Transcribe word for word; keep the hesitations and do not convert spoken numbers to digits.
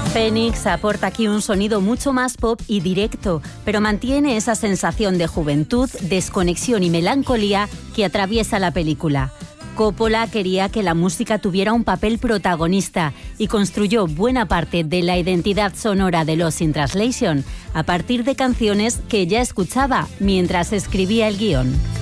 Phoenix aporta aquí un sonido mucho más pop y directo, pero mantiene esa sensación de juventud, desconexión y melancolía que atraviesa la película. Coppola quería que la música tuviera un papel protagonista y construyó buena parte de la identidad sonora de Lost in Translation a partir de canciones que ya escuchaba mientras escribía el guión.